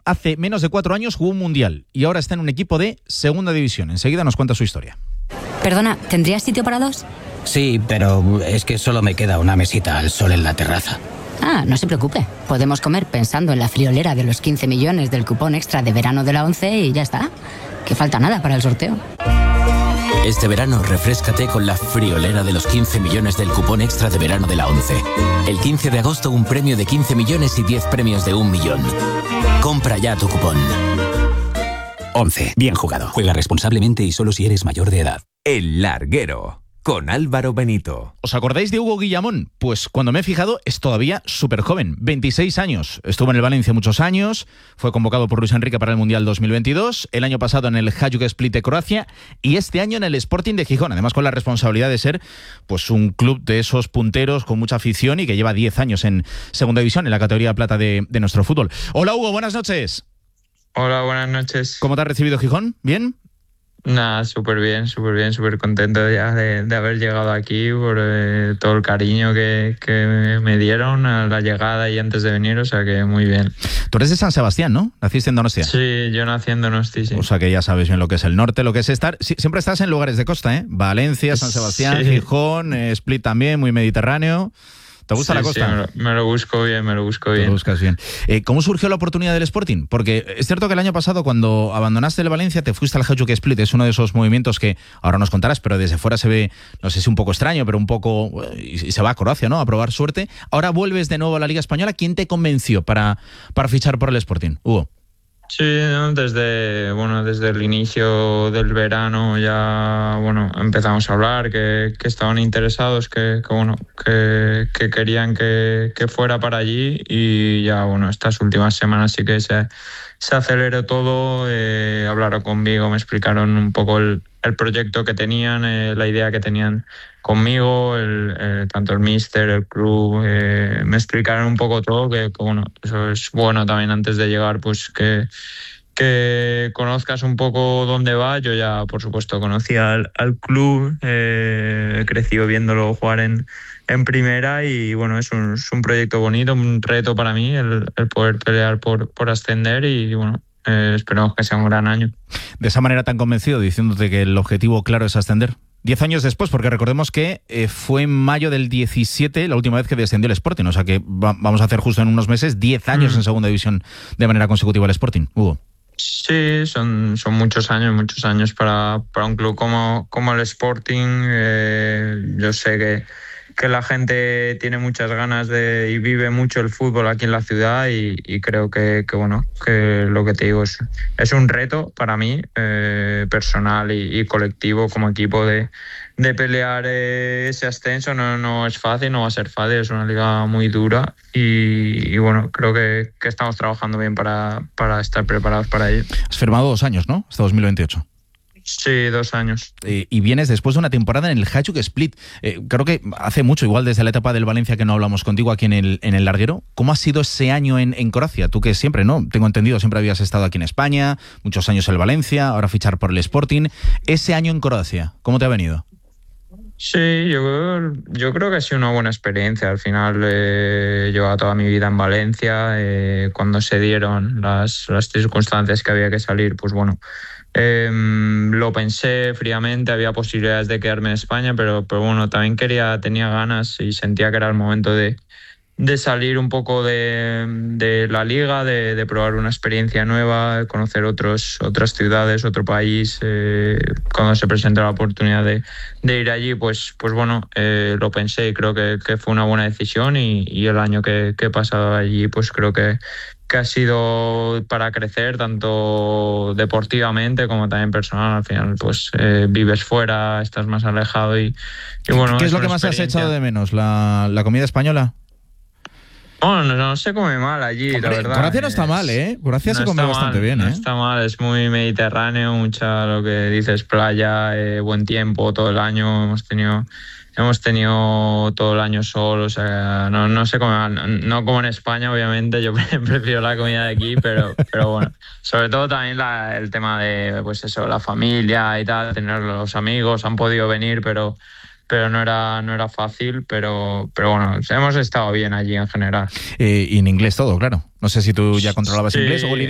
hace menos de 4 años jugó un mundial y ahora está en un equipo de segunda división. Enseguida nos cuenta su historia. Perdona, ¿tendrías sitio para 2? Sí, pero es que solo me queda una mesita al sol en la terraza. Ah, no se preocupe. Podemos comer pensando en la friolera de los 15 millones del cupón extra de verano de la ONCE y ya está. Que falta nada para el sorteo. Este verano refréscate con la friolera de los 15 millones del cupón extra de verano de la ONCE. El 15 de agosto un premio de 15 millones y 10 premios de 1 millón. Compra ya tu cupón. ONCE. Bien jugado. Juega responsablemente y solo si eres mayor de edad. El Larguero, con Álvaro Benito. ¿Os acordáis de Hugo Guillamón? Pues cuando me he fijado es todavía súper joven, 26 años. Estuvo en el Valencia muchos años, fue convocado por Luis Enrique para el Mundial 2022, el año pasado en el Hajduk Split de Croacia y este año en el Sporting de Gijón, además con la responsabilidad de ser pues un club de esos punteros con mucha afición y que lleva 10 años en segunda división, en la categoría plata de nuestro fútbol. Hola Hugo, buenas noches. Hola, buenas noches. ¿Cómo te ha recibido Gijón? ¿Bien? Nada, súper bien, súper contento ya de haber llegado aquí por todo el cariño que me dieron a la llegada y antes de venir, o sea que muy bien. Tú eres de San Sebastián, ¿no? ¿Naciste en Donostia? Sí, yo nací en Donosti, sí. O sea que ya sabes bien lo que es el norte, lo que es estar... Siempre estás en lugares de costa, ¿eh? Valencia, San Sebastián, sí. Gijón, Split también, muy mediterráneo. ¿Te gusta la costa? Sí, me lo busco bien. Te lo buscas bien. ¿Cómo surgió la oportunidad del Sporting? Porque es cierto que el año pasado, cuando abandonaste el Valencia, te fuiste al Hajduk Split. Es uno de esos movimientos que ahora nos contarás, pero desde fuera se ve, no sé si un poco extraño, pero un poco... Y se va a Croacia, ¿no? A probar suerte. Ahora vuelves de nuevo a la Liga Española. ¿Quién te convenció para fichar por el Sporting? Hugo. Sí, ¿no? Desde el inicio del verano ya empezamos a hablar que estaban interesados, que querían que fuera para allí y ya estas últimas semanas sí que se aceleró todo. Hablaron conmigo, me explicaron un poco el proyecto que tenían, la idea que tenían conmigo, tanto el míster, el club, me explicaron un poco todo, que eso es bueno también antes de llegar, pues que conozcas un poco dónde va. Yo ya, por supuesto, conocía al club, he crecido viéndolo jugar en primera y es un proyecto bonito, un reto para mí el poder pelear por ascender y esperamos que sea un gran año. De esa manera tan convencido, diciéndote que el objetivo claro es ascender. 10 años después, porque recordemos que fue en mayo del 17 la última vez que descendió el Sporting, o sea que vamos a hacer justo en unos meses 10 años en segunda división de manera consecutiva el Sporting. Hugo. Sí, son muchos años para un club como el Sporting. Yo sé que la gente tiene muchas ganas y vive mucho el fútbol aquí en la ciudad y creo que lo que te digo es un reto para mí personal y colectivo como equipo de pelear ese ascenso. No es fácil, no va a ser fácil, es una liga muy dura y creo que estamos trabajando bien para estar preparados para ello. Has firmado 2 años, ¿no? Hasta 2028. Sí, 2 años. Y vienes después de una temporada en el Hajduk Split. Creo que hace mucho, igual desde la etapa del Valencia que no hablamos contigo aquí en el Larguero. ¿Cómo ha sido ese año en Croacia? Tú que siempre, ¿no? Tengo entendido, siempre habías estado aquí en España, muchos años en el Valencia, ahora fichar por el Sporting. Ese año en Croacia, ¿cómo te ha venido? Sí, yo creo que ha sido una buena experiencia. Al final he llevado toda mi vida en Valencia. Cuando se dieron las circunstancias que había que salir, pues lo pensé fríamente, había posibilidades de quedarme en España, pero también tenía ganas y sentía que era el momento de salir un poco de la liga, de probar una experiencia nueva, de conocer otras ciudades, otro país. Cuando se presentó la oportunidad de ir allí, lo pensé y creo que fue una buena decisión y el año que he pasado allí, pues creo que ha sido para crecer tanto deportivamente como también personal. Al final vives fuera, estás más alejado y ¿Qué es lo que más has echado de menos? ¿La comida española? No se come mal allí, la verdad. Croacia no está mal, ¿eh? Croacia se come bastante bien, ¿eh? No está mal, es muy mediterráneo, mucha lo que dices, playa, buen tiempo todo el año. Hemos tenido todo el año sol, o sea, no se come mal. No como en España, obviamente, yo prefiero la comida de aquí, pero sobre todo también el tema de, la familia y tal, tener los amigos, han podido venir, pero no era fácil, pero hemos estado bien allí en general. Y en inglés todo, claro. No sé si tú ya controlabas inglés o el